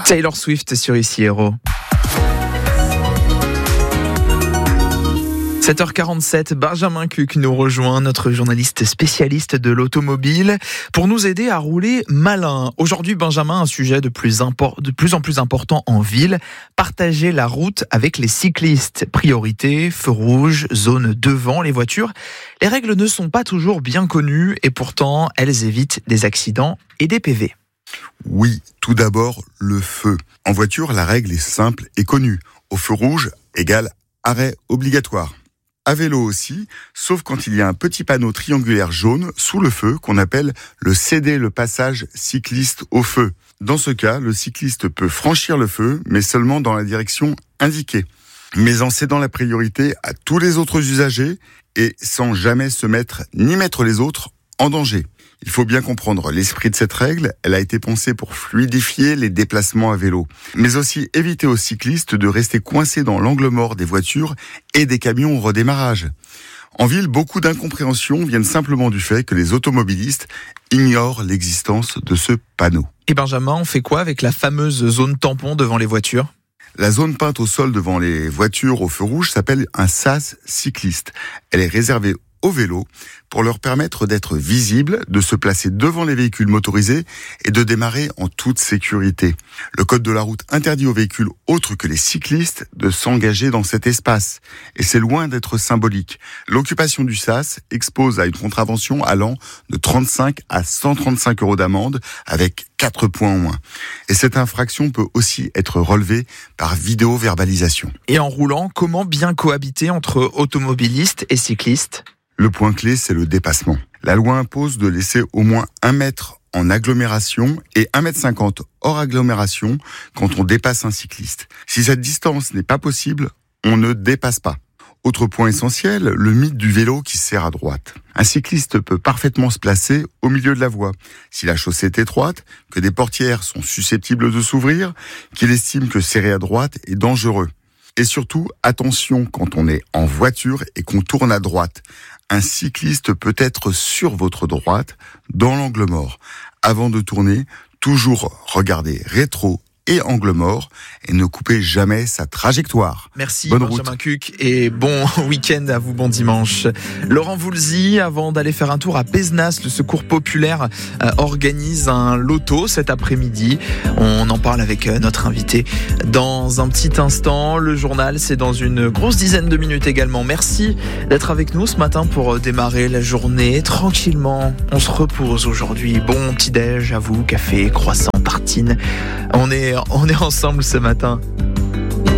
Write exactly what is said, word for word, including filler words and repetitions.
Taylor Swift sur Ici Héros. sept heures quarante-sept, Benjamin Cuc nous rejoint, notre journaliste spécialiste de l'automobile, pour nous aider à rouler malin. Aujourd'hui, Benjamin, un sujet de plus, impor- de plus en plus important en ville, partager la route avec les cyclistes. Priorité, feu rouge, zone devant les voitures. Les règles ne sont pas toujours bien connues et pourtant, elles évitent des accidents et des P V. Oui, tout d'abord, le feu. En voiture, la règle est simple et connue. Au feu rouge égale arrêt obligatoire. À vélo aussi, sauf quand il y a un petit panneau triangulaire jaune sous le feu qu'on appelle le céder le passage cycliste au feu. Dans ce cas, le cycliste peut franchir le feu, mais seulement dans la direction indiquée, mais en cédant la priorité à tous les autres usagers et sans jamais se mettre ni mettre les autres en danger. Il faut bien comprendre l'esprit de cette règle, elle a été pensée pour fluidifier les déplacements à vélo, mais aussi éviter aux cyclistes de rester coincés dans l'angle mort des voitures et des camions au redémarrage. En ville, beaucoup d'incompréhensions viennent simplement du fait que les automobilistes ignorent l'existence de ce panneau. Et Benjamin, on fait quoi avec la fameuse zone tampon devant les voitures ? La zone peinte au sol devant les voitures au feu rouge s'appelle un sas cycliste. Elle est réservée aux vélos pour leur permettre d'être visibles, de se placer devant les véhicules motorisés et de démarrer en toute sécurité. Le code de la route interdit aux véhicules autres que les cyclistes de s'engager dans cet espace. Et c'est loin d'être symbolique. L'occupation du sas expose à une contravention allant de trente-cinq à cent trente-cinq euros d'amende avec quatre points en moins. Et cette infraction peut aussi être relevée par vidéo-verbalisation. Et en roulant, comment bien cohabiter entre automobilistes et cyclistes ? Le point clé, c'est le dépassement. La loi impose de laisser au moins un mètre en agglomération et un mètre cinquante hors agglomération quand on dépasse un cycliste. Si cette distance n'est pas possible, on ne dépasse pas. Autre point essentiel, le mythe du vélo qui serre à droite. Un cycliste peut parfaitement se placer au milieu de la voie. Si la chaussée est étroite, que des portières sont susceptibles de s'ouvrir, qu'il estime que serrer à droite est dangereux. Et surtout, attention quand on est en voiture et qu'on tourne à droite. Un cycliste peut être sur votre droite, dans l'angle mort. Avant de tourner, toujours regarder rétro et angle mort et ne coupez jamais sa trajectoire. Merci Bonne Benjamin route. Cuc et bon week-end à vous, bon dimanche. Laurent Voulzy, avant d'aller faire un tour à Pézenas, le Secours Populaire euh, organise un loto cet après-midi. On en parle avec euh, notre invité dans un petit instant. Le journal, c'est dans une grosse dizaine de minutes également. Merci d'être avec nous ce matin pour euh, démarrer la journée tranquillement. On se repose aujourd'hui. Bon petit-déj à vous, café, croissant, tartine. On est On est ensemble ce matin.